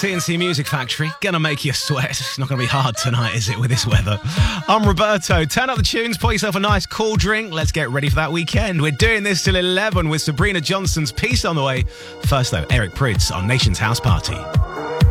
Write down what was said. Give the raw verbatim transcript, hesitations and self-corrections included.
C and C Music Factory. Gonna make you sweat. It's not gonna be hard tonight, is it, with this weather? I'm Roberto. Turn up the tunes, pour yourself a nice cool drink. Let's get ready for that weekend. We're doing this till eleven with Sabrina Johnson's Peace on the way. First, though, Eric Prydz on Nation's House Party.